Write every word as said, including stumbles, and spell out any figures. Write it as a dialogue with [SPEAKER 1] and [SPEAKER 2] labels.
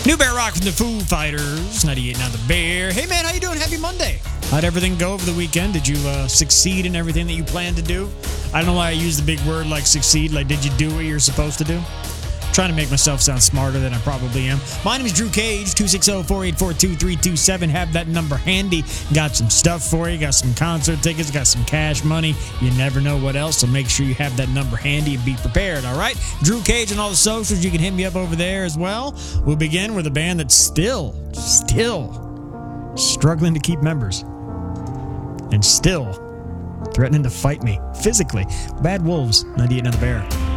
[SPEAKER 1] New Bear Rock from the Foo Fighters, ninety-eight point nine The Bear. Hey man, how you doing? Happy Monday. How'd everything go over the weekend? Did you uh, succeed in everything that you planned to do? I don't know why I use the big word like succeed. Like, did you do what you're supposed to do? I'm trying to make myself sound smarter than I probably am. My name is Drew Cage, two six zero, four eight four, two three two seven. Have that number handy. Got some stuff for you. Got some concert tickets. Got some cash money. You never know what else, so make sure you have that number handy and be prepared, all right? Drew Cage on all the socials. You can hit me up over there as well. We'll begin with a band that's still, still struggling to keep members. And still threatening to fight me physically. Bad Wolves, ninety-eight point nine The Bear.